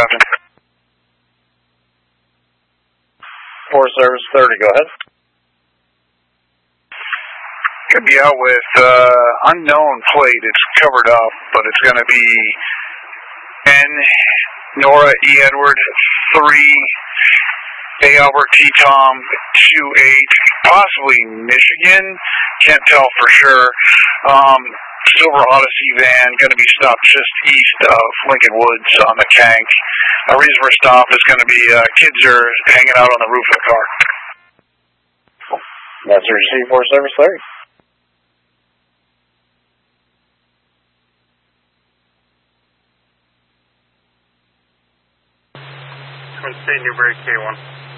Captain. 4 Service 30, go ahead. Could be out with unknown plate. It's covered up, but it's going to be N, Nora E. Edward, 3, A. Albert T. Tom, 2-8, possibly Michigan. Can't tell for sure. Silver Odyssey van, going to be stopped just east of Lincoln Woods on the Kank. A reason for stop is going to be kids are hanging out on the roof of the car. That's receive 4 Service 30. Twin State Newbury K1.